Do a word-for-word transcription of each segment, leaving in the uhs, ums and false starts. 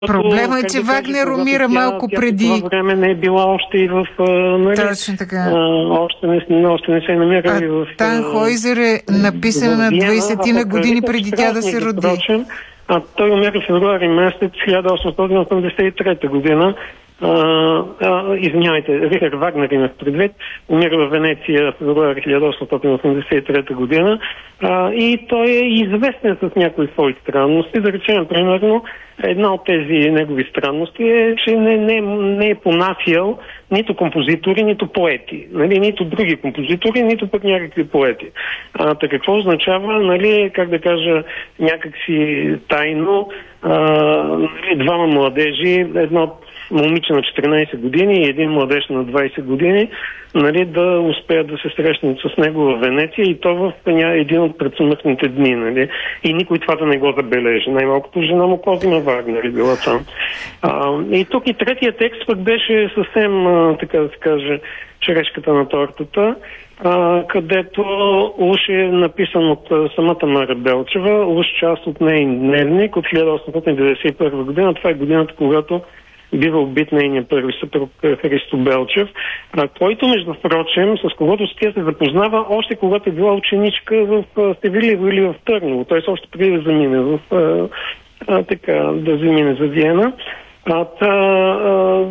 Проблема е, че да Вагнер кажа, умира тя, малко тя преди. Това време не е била още и в... Нали, Точно така. А, още, не, още не се намира и в... Танхойзер е написана на двайсет на години преди тя да се роди. Впрочем, а той умира в февруари месец хиляда осемстотин осемдесет и трета година. Uh, uh, извинявайте, Рихард Вагнер имах предвид, умира в Венеция в февруари хиляда осемстотин осемдесет и трета година uh, и той е известен с някои свои странности. Да речем, примерно, една от тези негови странности е, че не, не, не е понасял нито композитори, нито поети. Нали, нито други композитори, нито пък някакви поети. А, така какво означава, нали, как да кажа, някакси тайно, а, нали, двама младежи, едно момиче на четиринайсет години и един младеж на двайсет години, нали, да успеят да се срещнат с него в Венеция и то в един от предсмъртните дни. Нали. И никой това да не го забележи. Най-малкото жена му Козима Вагнер е била там. А, и тук и третия текст пък беше съвсем, а, така да се каже, черешката на тортата, а, където уж е написан от а, самата Мара Белчева, уж част от нейн дневник от хиляда осемстотин деветдесет и първа година. Това е годината, когато бива убит нейния първи съпруг Христо Белчев, а, който, между прочим, с когото тя се запознава още когато е била ученичка в Севилиево или в Търново. Т.е. още преди да замине в, а, а, така, да замине за Виена. А, та, а,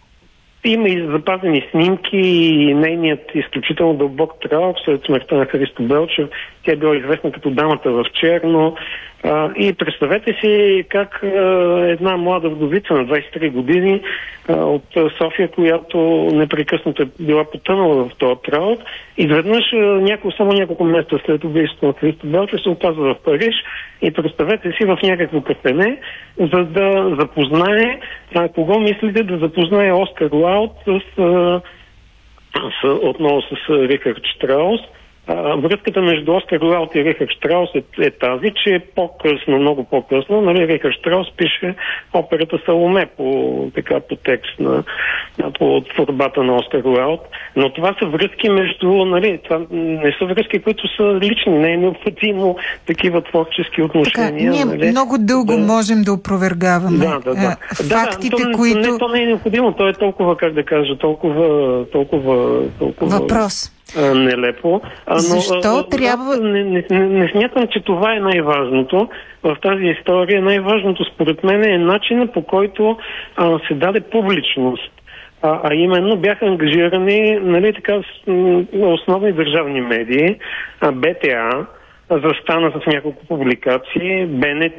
има и запазени снимки и нейният изключително дълбок траур след смъртта на Христо Белчев. Тя е била известна като дамата в черно. А, и представете си как а, една млада вдовица на двайсет и три години а, от София, която непрекъснато е била потънала в този траур, изведнъж няко, само няколко месеца след убийството на Христо Белчев се оказва в Париж и представете си в някакво кафене, за да запознае, а, кого мислите да запознае Оскар Уайлд с, а, с, отново с Рихард Штраус. А, връзката между Оскар Уайлд и Рихард Штраус е, е тази, че по-късно, много по-късно, нали, Рихард Штраус пише операта Саломе по, така, по текст на, по творбата на Оскар Уайлд. Но това са връзки между, нали, това не са връзки, които са лични, не е необходимо такива творчески отношения. Така, ние нали, много дълго да. можем да опровергаваме да, да, да. фактите, да, да, то, които... Не, то не е необходимо, то е толкова, как да кажа, толкова, толкова, толкова... Въпрос. Нелепо. Но, Защо а, трябва... Не, не, не, не смятам, че това е най-важното в тази история. Най-важното според мен е начинът, по който а, се даде публичност. А, а именно бяха ангажирани, нали, така, с, м, основни държавни медии, а, БТА, застана с няколко публикации, БНТ,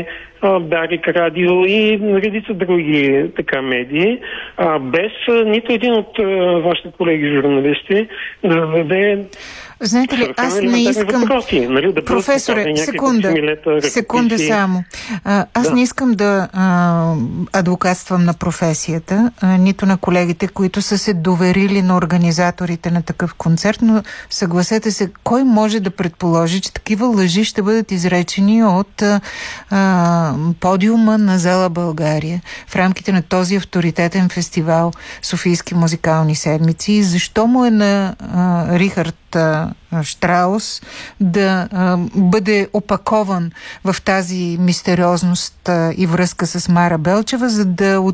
Дарик Радио и редица други така медии, а, без а, нито един от а, вашите колеги журналисти да даде. Знаете ли, аз не искам... Въпроси, нали, да Професоре, секунда, милета, секунда само. А, аз да. не искам да а, адвокатствам на професията, а, нито на колегите, които са се доверили на организаторите на такъв концерт, но съгласете се, кой може да предположи, че такива лъжи ще бъдат изречени от а, подиума на зала България в рамките на този авторитетен фестивал Софийски музикални седмици, и защо му е на а, Рихард Штраус да а, бъде опакован в тази мистериозност а, и връзка с Мара Белчева, за да